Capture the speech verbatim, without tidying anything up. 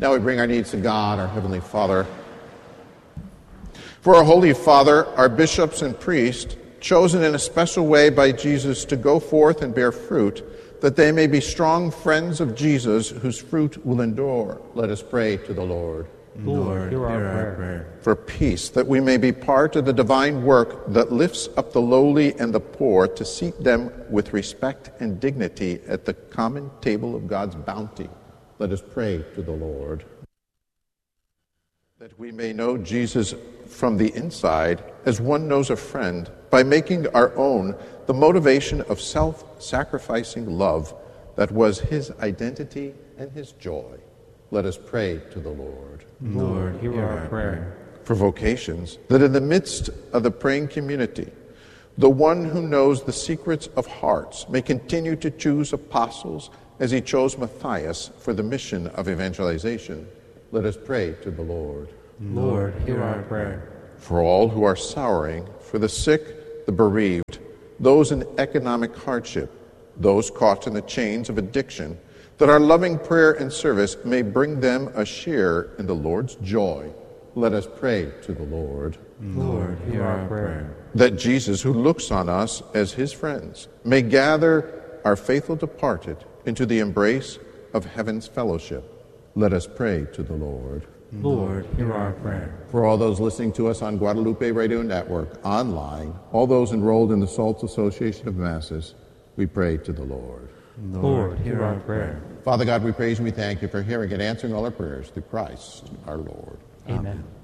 Now we bring our needs to God, our Heavenly Father. For our Holy Father, our bishops and priests, chosen in a special way by Jesus to go forth and bear fruit, that they may be strong friends of Jesus whose fruit will endure. Let us pray to the Lord. Lord, hear our prayer. For peace, that we may be part of the divine work that lifts up the lowly and the poor to seat them with respect and dignity at the common table of God's bounty. Let us pray to the Lord. That we may know Jesus from the inside as one knows a friend, by making our own the motivation of self-sacrificing love that was his identity and his joy. Let us pray to the Lord. Lord, hear our prayer. For vocations, that in the midst of the praying community, the one who knows the secrets of hearts may continue to choose apostles as he chose Matthias for the mission of evangelization. Let us pray to the Lord. Lord, hear our prayer. For all who are sorrowing, for the sick, the bereaved, those in economic hardship, those caught in the chains of addiction, that our loving prayer and service may bring them a share in the Lord's joy. Let us pray to the Lord. Lord, hear our prayer. That Jesus, who looks on us as his friends, may gather our faithful departed into the embrace of heaven's fellowship. Let us pray to the Lord. Lord, hear our prayer. For all those listening to us on Guadalupe Radio Network, online, all those enrolled in the Salts Association of Masses, we pray to the Lord. Lord, hear our prayer. Father God, we praise and we thank you for hearing and answering all our prayers through Christ our Lord. Amen.